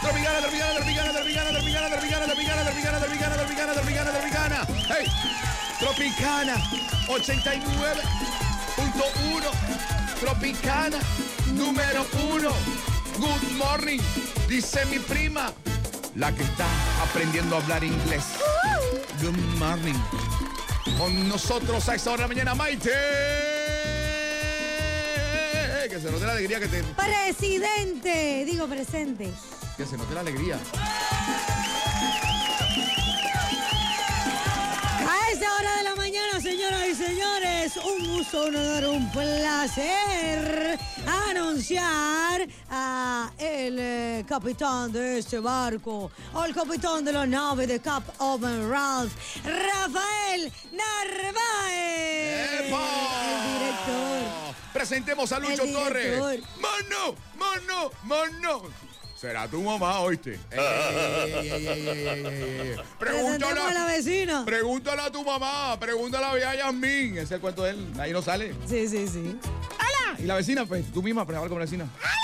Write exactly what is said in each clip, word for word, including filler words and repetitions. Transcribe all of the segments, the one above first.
Tropicana, Tropicana, Tropicana, Tropicana, Tropicana, Tropicana, Tropicana, Tropicana, Tropicana, Tropicana, Tropicana, Tropicana. ¡Hey! Tropicana, ochenta y nueve punto uno. Tropicana, número uno. Good morning, dice mi prima, la que está aprendiendo a hablar inglés. Good morning. Con nosotros a esta hora de la mañana, Maite. Que se note la alegría que te... Presidente, digo presente. Que se note la alegría. A esta hora de la mañana, señoras y señores, un gusto, un honor, un placer anunciar a el eh, capitán de este barco, al capitán de la nave de Cap Oven Ralph, Rafael Narváez. ¡Epa! El director. Presentemos a Lucho Torres. ¡Mano! ¡Mano! ¡Mano! Será tu mamá, oíste. Pregúntale a la vecina. Pregúntale a tu mamá. Pregúntale a Vía Yasmín. Ese es el cuento de él. Ahí no sale. Sí, sí, sí. ¡Hala! Y la vecina, pues tú misma, pero hablar con la vecina.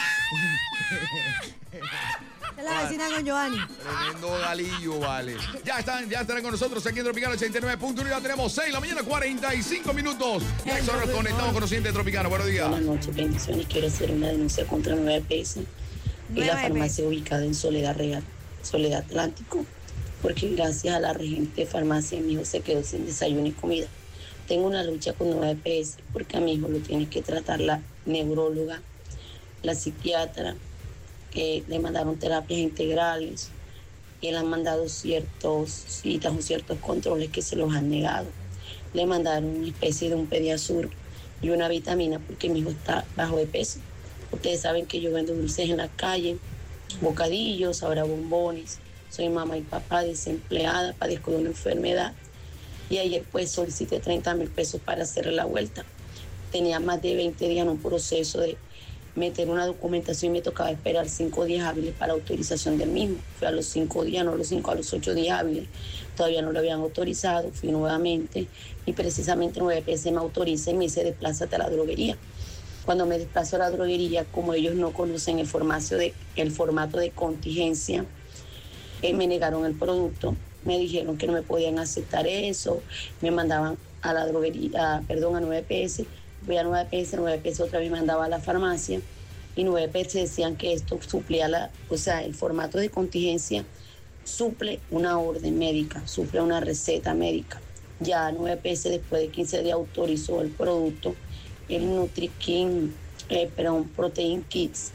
Es la vecina con Giovanni. Tremendo galillo, vale. Ya están, ya estarán con nosotros aquí en Tropicana ochenta y nueve punto uno. Ya tenemos seis de la mañana, cuarenta y cinco minutos. Ya nos conectamos con los siguientes Tropicana. Buenos días. Buenas noches, bendiciones. Quiero hacer una denuncia contra nueve P S y la farmacia ubicada en Soledad Real, Soledad Atlántico, porque gracias a la regente de farmacia mi hijo se quedó sin desayuno y comida. Tengo una lucha con nueve P S porque a mi hijo lo tiene que tratar la neuróloga, la psiquiatra, que le mandaron terapias integrales y le han mandado ciertos citas o ciertos controles que se los han negado. Le mandaron una especie de un Pediasur y una vitamina porque mi hijo está bajo de peso. Ustedes saben que yo vendo dulces en la calle, bocadillos, ahora bombones. Soy mamá y papá desempleada, padezco de una enfermedad. Y ayer pues solicité treinta mil pesos para hacerle la vuelta. Tenía más de veinte días en un proceso de meter una documentación y me tocaba esperar cinco días hábiles para autorización del mismo. Fui a los cinco días, no a los cinco, a los ocho días hábiles. Todavía no lo habían autorizado, fui nuevamente y precisamente nueve P S me autoriza y me dice desplázate a la droguería. Cuando me desplazo a la droguería, como ellos no conocen el, formato de, el formato de contingencia, eh, me negaron el producto, me dijeron que no me podían aceptar eso, me mandaban a la droguería, perdón, a nueve P S, voy a nueve P S, nueve P S otra vez me mandaba a la farmacia y nueve P S decían que esto suplía, la, o sea, el formato de contingencia suple una orden médica, suple una receta médica. Ya nueve P S después de quince días autorizó el producto, el NutriKing, eh, perdón, Protein Kits.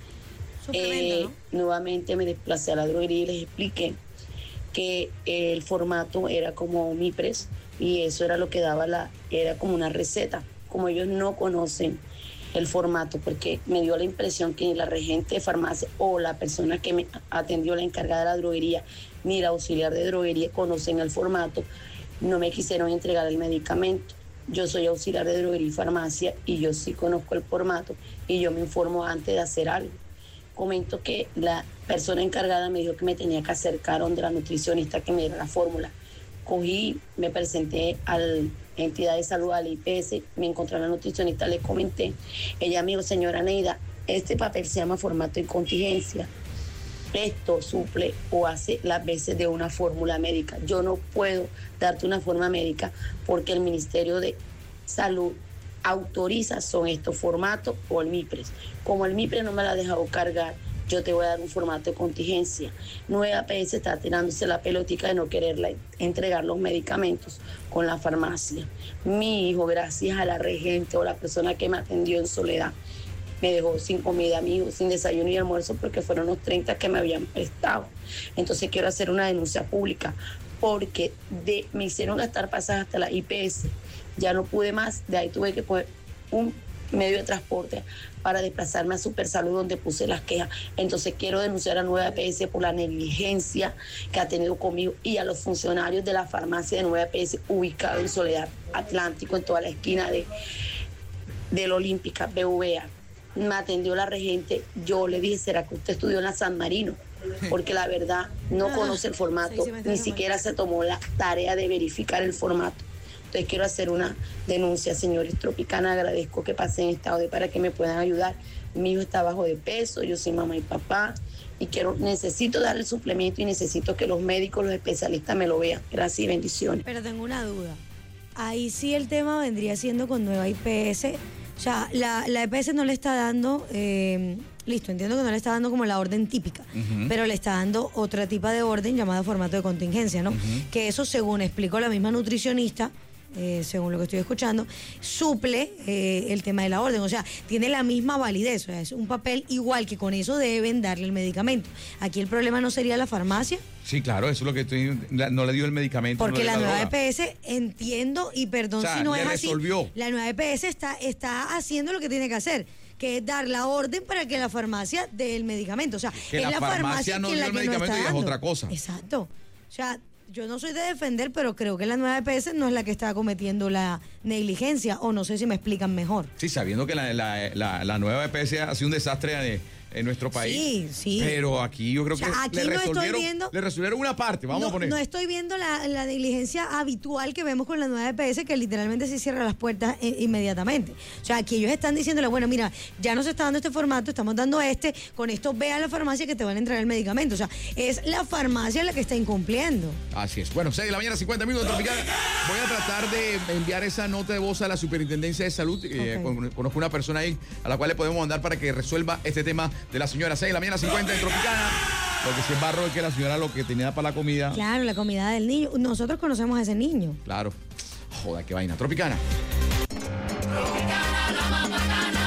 Eh, ¿no? Nuevamente me desplacé a la droguería y les expliqué que el formato era como Omipres y eso era lo que daba la, era como una receta. Como ellos no conocen el formato, porque me dio la impresión que ni la regente de farmacia o la persona que me atendió, la encargada de la droguería, ni la auxiliar de droguería conocen el formato, no me quisieron entregar el medicamento. Yo soy auxiliar de droguería y farmacia y yo sí conozco el formato y yo me informo antes de hacer algo. Comento que la persona encargada me dijo que me tenía que acercar donde la nutricionista que me diera la fórmula. Cogí, me presenté a la entidad de salud, al I P S, me encontré a la nutricionista, le comenté. Ella me dijo, señora Neida, este papel se llama formato de contingencia. Esto suple o hace las veces de una fórmula médica. Yo no puedo darte una fórmula médica porque el Ministerio de Salud autoriza son estos formatos o el MIPRES. Como el MIPRES no me la ha dejado cargar, yo te voy a dar un formato de contingencia. nueve P S está tirándose la pelotica de no quererla entregar los medicamentos con la farmacia. Mi hijo, gracias a la regente o la persona que me atendió en Soledad, me dejó sin comida, mi hijo, sin desayuno y almuerzo porque fueron los treinta que me habían prestado. Entonces quiero hacer una denuncia pública porque de, me hicieron gastar pasajes hasta la I P S. Ya no pude más, de ahí tuve que poner un medio de transporte para desplazarme a Supersalud donde puse las quejas. Entonces quiero denunciar a nueve P S por la negligencia que ha tenido conmigo y a los funcionarios de la farmacia de nueve P S ubicado en Soledad Atlántico, en toda la esquina de, de la Olímpica, B V A. Me atendió la regente, yo le dije, ¿será que usted estudió en la San Marino? Porque la verdad no conoce el formato, ni siquiera se tomó la tarea de verificar el formato. Entonces quiero hacer una denuncia, señores Tropicana, agradezco que pasen esta audio para que me puedan ayudar. Mi hijo está bajo de peso, yo soy mamá y papá y quiero, necesito darle el suplemento y necesito que los médicos, los especialistas me lo vean. Gracias y bendiciones. Pero tengo una duda. Ahí sí el tema vendría siendo con nueva I P S. O sea, la, la E P S no le está dando, eh, listo, entiendo que no le está dando como la orden típica, uh-huh. pero le está dando otra tipo de orden llamada formato de contingencia, ¿no? Uh-huh. Que eso, según explicó la misma nutricionista, Eh, según lo que estoy escuchando, suple eh, el tema de la orden, o sea, tiene la misma validez, o sea, es un papel igual que con eso deben darle el medicamento. Aquí el problema no sería la farmacia. Sí, claro, eso es lo que estoy, la, no le dio el medicamento. Porque no la, la nueva droga. E P S, entiendo, y perdón, o sea, si no es resolvió. así, la nueva E P S está, está haciendo lo que tiene que hacer, que es dar la orden para que la farmacia dé el medicamento. O sea, que es la, la farmacia, farmacia no que dio la el que medicamento no está y es dando. otra cosa. Exacto. O sea, yo no soy de defender, pero creo que la nueva E P S no es la que está cometiendo la negligencia, o no sé si me explican mejor. Sí, sabiendo que la, la, la, la nueva E P S ha sido un desastre en, en nuestro país. Sí, sí. Pero aquí yo creo o sea, que aquí le, no resolvieron, estoy viendo, le resolvieron una parte, vamos no, a poner. No estoy viendo la, la negligencia habitual que vemos con la nueva E P S, que literalmente se cierra las puertas eh, inmediatamente. O sea, aquí ellos están diciéndole, bueno, mira, ya nos está dando este formato, estamos dando este, con esto ve a la farmacia que te van a entregar el medicamento. O sea, es la farmacia la que está incumpliendo. Así es. Bueno, seis de la mañana, cincuenta minutos, Tropicana. Voy a tratar de enviar esa nota de voz a la Superintendencia de Salud. Okay. Eh, conozco una persona ahí a la cual le podemos mandar para que resuelva este tema de la señora. seis de la mañana, cincuenta en Tropicana. Porque si es barro es que la señora lo que tenía para la comida. Claro, la comida del niño. Nosotros conocemos a ese niño. Claro. Joder, qué vaina. Tropicana. Tropicana, la más bacana.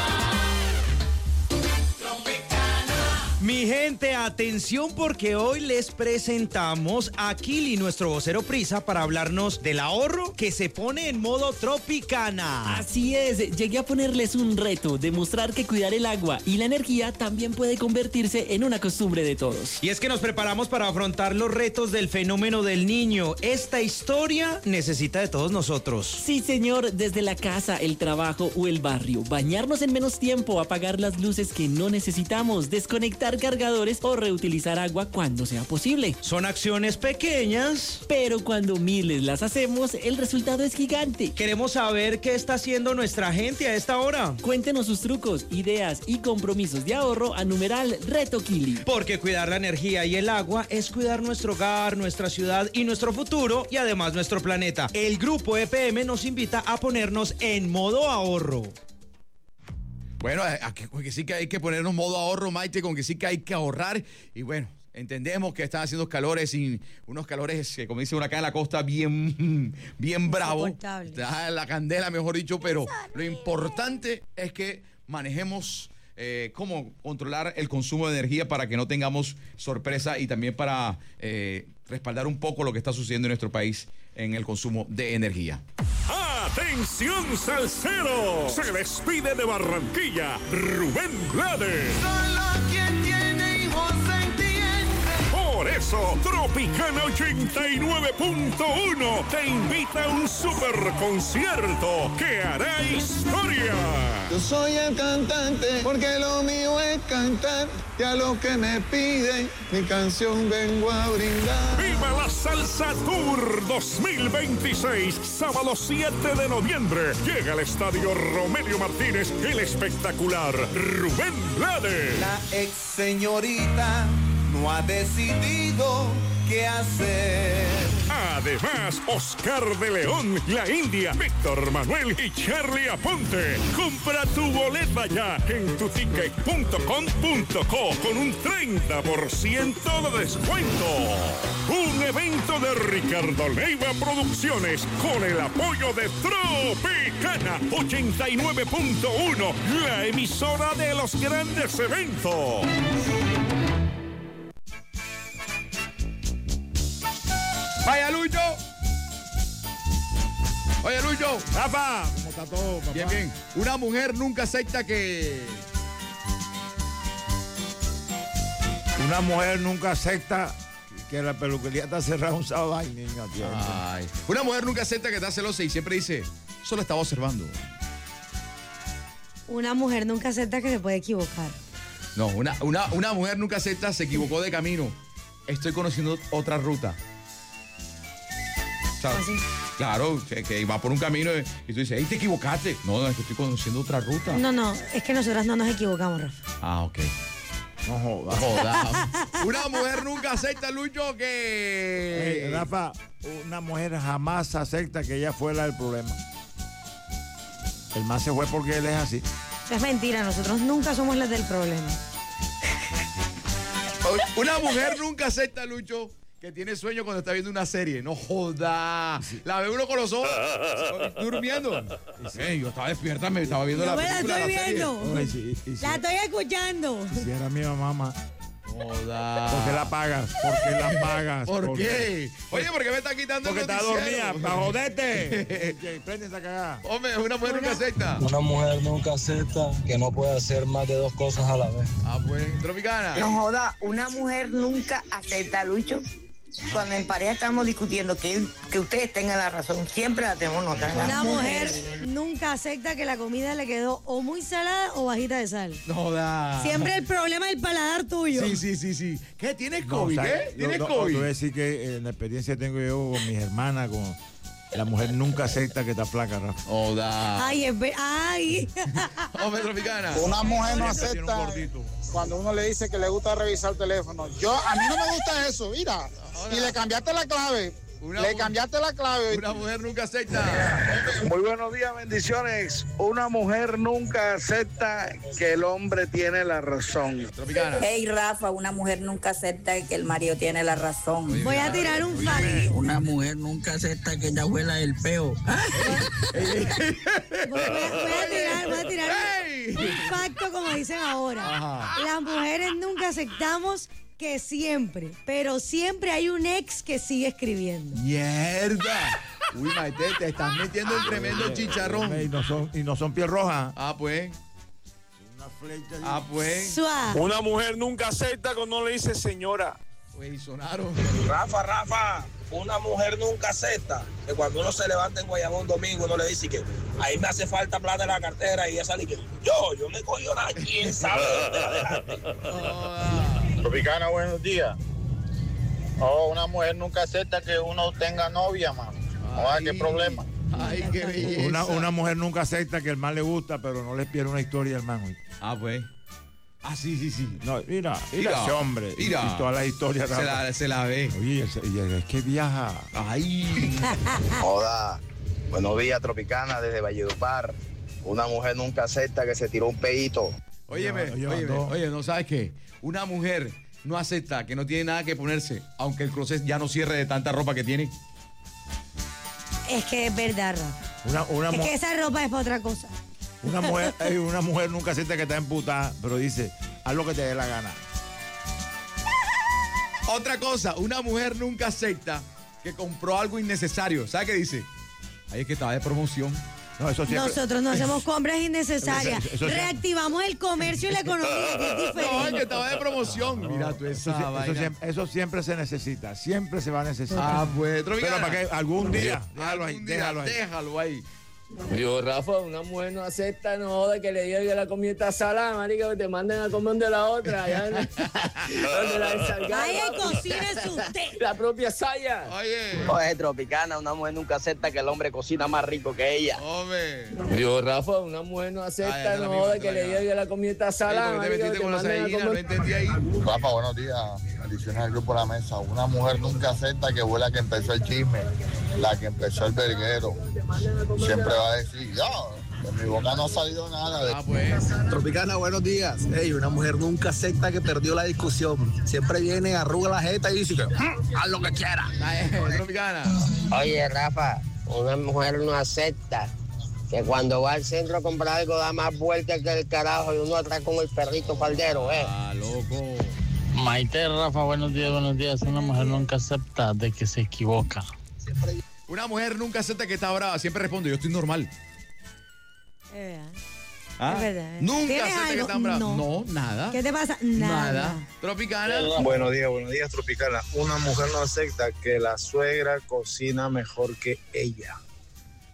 Mi gente, atención porque hoy les presentamos a Kili, nuestro vocero prisa, para hablarnos del ahorro que se pone en modo Tropicana. Así es, llegué a ponerles un reto, demostrar que cuidar el agua y la energía también puede convertirse en una costumbre de todos. Y es que nos preparamos para afrontar los retos del fenómeno del niño. Esta historia necesita de todos nosotros. Sí, señor, desde la casa, el trabajo o el barrio. Bañarnos en menos tiempo, apagar las luces que no necesitamos, desconectar cargadores o reutilizar agua cuando sea posible. Son acciones pequeñas, pero cuando miles las hacemos, el resultado es gigante. Queremos saber qué está haciendo nuestra gente a esta hora. Cuéntenos sus trucos, ideas y compromisos de ahorro a numeral Reto Kili. Porque cuidar la energía y el agua es cuidar nuestro hogar, nuestra ciudad y nuestro futuro, y además nuestro planeta. El grupo E P M nos invita a ponernos en modo ahorro. Bueno, aquí, que sí que hay que ponernos modo ahorro, Maite, con que sí que hay que ahorrar. Y bueno, entendemos que están haciendo calores, y unos calores que, como dice uno acá en la costa, bien, bien bravo. Está la candela, mejor dicho, pero lo importante es que manejemos eh, cómo controlar el consumo de energía para que no tengamos sorpresa, y también para eh, respaldar un poco lo que está sucediendo en nuestro país en el consumo de energía. ¡Atención, salsero! Se despide de Barranquilla Rubén Blades. Solo quien tiene hijos entiende. Por eso, Tropicana ochenta y nueve punto uno te invita a un super concierto que hará historia. Yo soy el cantante porque lo mío es cantar, y a los que me piden mi canción vengo a brindar. ¡Viva la Salsa Tour dos mil veintiséis! Sábado siete de noviembre. Llega al Estadio Romelio Martínez el espectacular Rubén Blades. La ex señorita no ha decidido qué hacer. Además, Oscar de León, La India, Víctor Manuel y Charlie Aponte. Compra tu boleta ya en tu ticket punto com punto co con un treinta por ciento de descuento. Un evento de Ricardo Leiva Producciones con el apoyo de Tropicana ochenta y nueve punto uno, la emisora de los grandes eventos. ¡Vaya, Lucho! Oye, Lucho. Rafa, ¿cómo está todo, papá? Bien, bien. Una mujer nunca acepta que... Una mujer nunca acepta que la peluquería está cerrada un sábado. Ay, niño, atiende. Ay. Una mujer nunca acepta que está celosa y siempre dice, solo estaba observando. Una mujer nunca acepta que se puede equivocar. No, una, una, una mujer nunca acepta, se equivocó de camino. Estoy conociendo otra ruta. ¿Sabes? Así. Claro, que, que va por un camino y, y tú dices, ¡ey, te equivocaste! No, no, es que estoy conociendo otra ruta. No, no, es que nosotras no nos equivocamos, Rafa. Ah, ok. No jodas. Joda. Una mujer nunca acepta, Lucho, que... Hey, Rafa, una mujer jamás acepta que ella fue la del problema. El más se fue porque él es así. Es mentira, nosotros nunca somos las del problema. Una mujer nunca acepta, Lucho, que tiene sueño cuando está viendo una serie. No joda. Sí. La ve uno con los ojos durmiendo. Sí. Hey, yo estaba despierta, me estaba viendo yo la me película. La estoy la viendo. Oye, sí, sí, la sí. estoy escuchando. Si era mi mamá. Joda. ¿Por qué la pagas? ¿Por qué la pagas? ¿Por, ¿Por qué? Oye, ¿por qué me está quitando Porque el está noticiero? dormida, para joderte. Prende esa cagada. Hombre, una mujer nunca acepta. Una mujer nunca acepta que no puede hacer más de dos cosas a la vez. Ah, pues, Tropicana. No joda, una mujer nunca acepta, Lucho. Cuando en pareja estamos discutiendo que, que ustedes tengan la razón, siempre la tenemos nosotras. Una mujer nunca acepta que la comida le quedó o muy salada o bajita de sal. No joda. Siempre el problema es el paladar tuyo. Sí, sí, sí, sí. ¿Qué? ¿Tienes No, COVID? o sea, ¿Qué? ¿Tienes yo, no, COVID? Te voy a decir que eh, la experiencia que tengo yo con mis hermanas, con la mujer nunca acepta que está flaca, Rafa. Joda. Ay, es ver... Ay. Hombre, Tropicana. Una mujer no Siempre tiene un acepta gordito. cuando uno le dice que le gusta revisar el teléfono. Yo, a mí no me gusta eso, mira. Y le cambiaste la clave. Una le mu- cambiaste la clave. Una mujer nunca acepta. Muy buenos días, bendiciones. Una mujer nunca acepta que el hombre tiene la razón. Tropicana. Hey, Rafa, una mujer nunca acepta que el marido tiene la razón. Voy a tirar un fact. Una mujer nunca acepta que ella huela el peo. Voy, voy a, voy a tirar, voy a tirar ¡Ey! un, un facto como dicen ahora. Ajá. Las mujeres nunca aceptamos que siempre, pero siempre hay un ex que sigue escribiendo. ¡Mierda! Uy, Maite, te estás metiendo en tremendo chicharrón. Y no son, y no son piel roja. Ah, pues. Una flecha. Ah, pues. Suá. Una mujer nunca acepta cuando le dice señora. Uy, sonaron. Rafa, Rafa, una mujer nunca acepta que cuando uno se levanta en Guayama un domingo uno le dice que ahí me hace falta plata en la cartera y ella sale y que yo, yo me cogió nada, quién sabe dónde la dejaste. Joda. Tropicana, buenos días. Oh, una mujer nunca acepta que uno tenga novia, mano. Ay. qué problema. Ay, qué belleza. Una, una mujer nunca acepta que el man le gusta, pero no le pierde una historia al man. Güey. Ah, pues. Ah, sí, sí, sí. No, mira, mira, Mira, ese hombre. y- mira. Y, todas las historias. Se Rafa. la, se la ve. Oye, ese- y es que viaja. Ay. Joda. Buenos días, Tropicana, desde Valledupar. Una mujer nunca acepta que se tiró un peito. Óyeme, Oye, óyeme, mandó. oye, ¿no sabes qué? Una mujer no acepta que no tiene nada que ponerse, aunque el closet ya no cierre de tanta ropa que tiene. Es que es verdad, Rafa. Una, una, Es mu- que esa ropa es para otra cosa. una, mujer, eh, una mujer nunca acepta que está emputada, pero dice, haz lo que te dé la gana. Otra cosa, una mujer nunca acepta que compró algo innecesario. ¿Sabes qué dice? Ahí es que estaba de promoción. No, eso siempre. Nosotros no hacemos compras innecesarias. Eso- eso- eso- Reactivamos el comercio y la economía, que es No, es que diferente. estaba de promoción. Mira tú Eso, esa sie- eso vaina. siempre, eso siempre se necesita, siempre se va a necesitar. Ah, pues, pero Tropicana. para que algún día, déjalo ahí, Algún día, déjalo ahí. déjalo ahí. Yo, Rafa, una mujer no acepta, no joda que le diga que la comida está salada, marica, que te manden a comer de la otra. Allá en donde la descargaron, Vaya y papi. cocínese usted. La propia saya. Oye, Oye, Tropicana, una mujer nunca acepta que el hombre cocina más rico que ella. hombre. Yo, Rafa, una mujer no Ah, acepta, ya, no la misma, joda te que la le diga llevo. que la comida está Ey, salada, ¿por qué te marica, que metiste te con la manden a sardina? No comer. entendí ahí. Rafa, buenos días. Bendiciones al grupo de la mesa. Una mujer nunca acepta que fue la que empezó el chisme, la que empezó el verguero. Siempre va a decir, yo, de mi boca no ha salido nada. De... Ah, pues. Tropicana, buenos días. Ey, una mujer nunca acepta que perdió la discusión. Siempre viene, arruga la jeta y dice que "Mm, haz lo que quieras. Ay, Tropicana. Oye, Rafa, una mujer no acepta que cuando va al centro a comprar algo da más vueltas que el carajo y uno atrás con el perrito faldero, ¿eh? Ah, loco. Maite, Rafa, buenos días, buenos días. Una mujer nunca acepta de que se equivoca. Una mujer nunca acepta que está brava. Siempre responde, yo estoy normal. Es verdad. ¿Ah? Es verdad. Nunca ¿Tienes acepta que algo? está brava. No. No, nada. ¿Qué te pasa? Nada. Tropicana. Buenos días, buenos días, Tropicana. Una mujer no acepta que la suegra cocina mejor que ella. No, si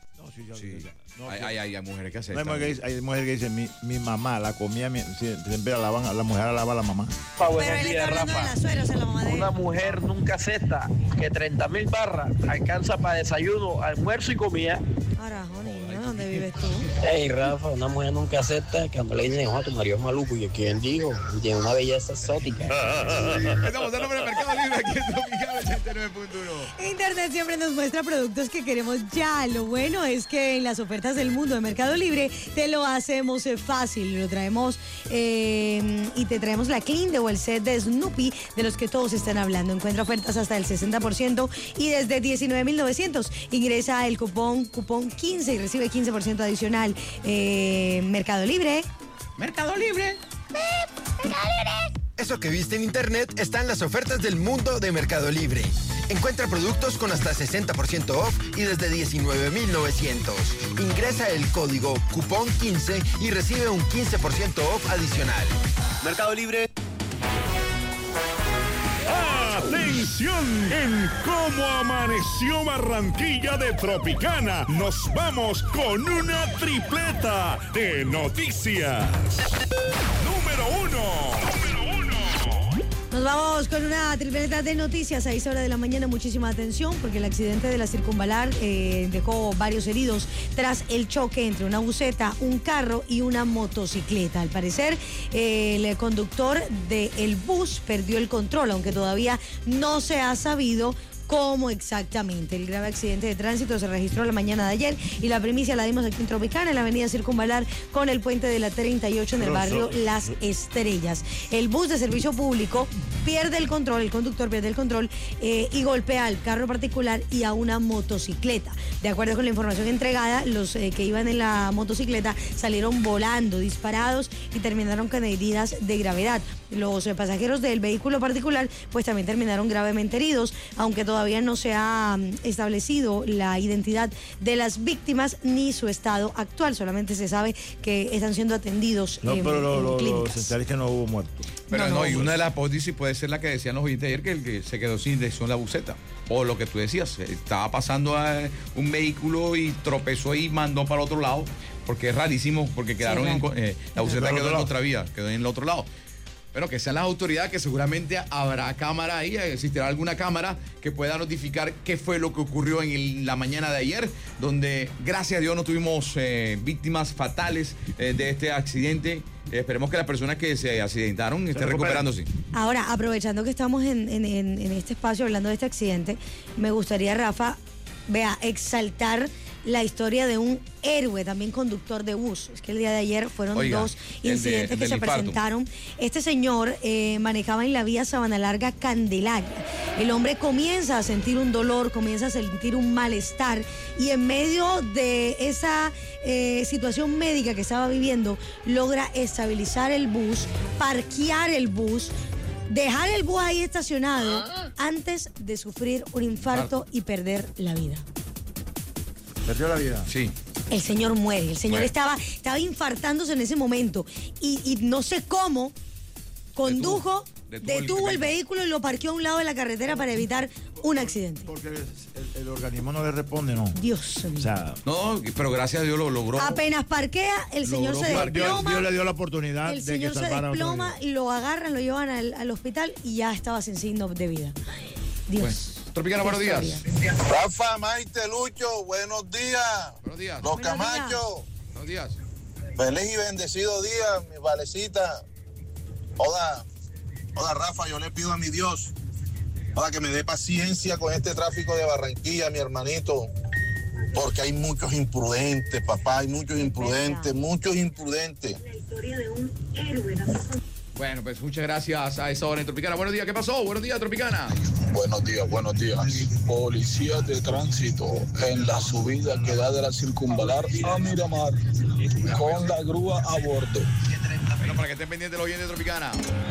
Sí. No, hay, hay, hay, hay mujeres que hacen. No, hay, mujeres que dice, hay mujeres que dicen, mi, mi mamá la comía, mi, siempre la, lavan, la mujer la lava a la mamá. Pa, Pero él está hablando de la suegra, o sea, la mamá de Una mujer nunca acepta que treinta mil barras alcanza para desayuno, almuerzo y comida. Carajo, niño, ¿dónde vives tú? Hey, Rafa, una mujer nunca acepta que cuando le dicen, oh, tu marido es maluco. ¿Y quién dijo? Tiene una belleza exótica. Estamos en nombre del Mercado Libre aquí en Tropical ochenta y nueve punto uno. Internet siempre nos muestra productos que queremos ya. Lo bueno es que en las ofertas del mundo de Mercado Libre te lo hacemos fácil. Lo traemos eh, y te traemos la Clean o el set de Snoopy de los que todos están hablando. Encuentra ofertas hasta el sesenta por ciento y desde diecinueve mil novecientos. Ingresa el cupón, cupón quince y recibe quince por ciento adicional. Eh, Mercado Libre. Mercado Libre. Mercado Libre. Eso que viste en internet está en las ofertas del mundo de Mercado Libre. Encuentra productos con hasta sesenta por ciento off y desde diecinueve mil novecientos. Ingresa el código cupón quince y recibe un quince por ciento off adicional. Mercado Libre. ¡Atención! En Cómo Amaneció Barranquilla de Tropicana, nos vamos con una tripleta de noticias. Número uno. Nos vamos con una tripleta de noticias a esta hora de la mañana. Muchísima atención porque el accidente de la Circunvalar eh, dejó varios heridos tras el choque entre una buseta, un carro y una motocicleta. Al parecer, eh, el conductor del bus perdió el control, aunque todavía no se ha sabido cómo exactamente. El grave accidente de tránsito se registró la mañana de ayer y la primicia la dimos aquí en Tropicana, en la avenida Circunvalar con el puente de la treinta y ocho en el barrio Las Estrellas. El bus de servicio público pierde el control, el conductor pierde el control eh, y golpea al carro particular y a una motocicleta. De acuerdo con la información entregada, los eh, que iban en la motocicleta salieron volando, disparados y terminaron con heridas de gravedad. Los eh, pasajeros del vehículo particular pues también terminaron gravemente heridos, aunque todavía Todavía no se ha establecido la identidad de las víctimas ni su estado actual. Solamente se sabe que están siendo atendidos no, en, pero lo, en lo, clínicas. Lo esencial es que no hubo muertos. Pero no, no, no, y no. una de las hipótesis puede ser la que decían los oyentes ayer, que el que se quedó sin dirección la buseta. O lo que tú decías, estaba pasando a un vehículo y tropezó y mandó para otro lado, porque es rarísimo, porque quedaron Sí, en, eh, la buseta Pero quedó en lado. otra vía, quedó en el otro lado. Pero que sean las autoridades, que seguramente habrá cámara ahí, existirá alguna cámara que pueda notificar qué fue lo que ocurrió en el- la mañana de ayer, donde gracias a Dios no tuvimos eh, víctimas fatales eh, de este accidente. Eh, esperemos que las personas que se accidentaron estén recuperan. recuperándose. Ahora, aprovechando que estamos en, en- en- en este espacio hablando de este accidente, me gustaría, Rafa, vea, exaltar la historia de un héroe, también conductor de bus. Es que el día de ayer fueron Oiga, dos el de- incidentes el que del se infarto. presentaron. Este señor eh, manejaba en la vía Sabana Larga Candelaria. El hombre comienza a sentir un dolor, comienza a sentir un malestar y en medio de esa eh, situación médica que estaba viviendo, logra estabilizar el bus, parquear el bus, dejar el bus ahí estacionado antes de sufrir un infarto y perder la vida. Perdió la vida. Sí. El señor muere. El señor Muere. estaba, estaba infartándose en ese momento y, y no sé cómo condujo, Detuvo. Detuvo el detuvo el vehículo. vehículo y lo parqueó a un lado de la carretera para evitar un accidente. Porque el, el- el organismo no le responde, ¿no? Dios mío. O sea, No, pero gracias a Dios lo logró. Apenas parquea, el señor logró- se Dios, desploma. Dios le dio la oportunidad El de que señor se salvara a otra desploma, vida. lo agarran, lo llevan al, al hospital y ya estaba sin signo de vida. Ay, Dios. Bueno, Tropicana, buenos Qué días. historia. Rafa, Maite, Lucho, buenos días. Buenos días. Los Buenos Camachos, Buenos días. feliz y bendecido día, mi valecita. Oda, oda, Rafa, yo le pido a mi Dios, oda, que me dé paciencia con este tráfico de Barranquilla, mi hermanito. Porque hay muchos imprudentes, papá, hay muchos imprudentes, muchos imprudentes. Bueno, pues muchas gracias a esa hora en Tropicana. Buenos días, ¿qué pasó? Buenos días, Tropicana. Buenos días, buenos días. Policías de tránsito en la subida que da de la Circunvalar a Miramar con la grúa a bordo. Bueno, para que estén pendientes los oyentes de Tropicana.